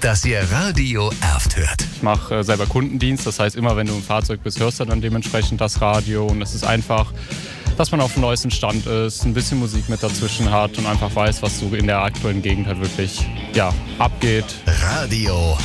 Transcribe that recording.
dass ihr Radio Erft hört. Ich mache selber Kundendienst, das heißt, immer wenn du im Fahrzeug bist, hörst du dann dementsprechend das Radio. Und es ist einfach, dass man auf dem neuesten Stand ist, ein bisschen Musik mit dazwischen hat und einfach weiß, was so in der aktuellen Gegend halt wirklich abgeht. Radio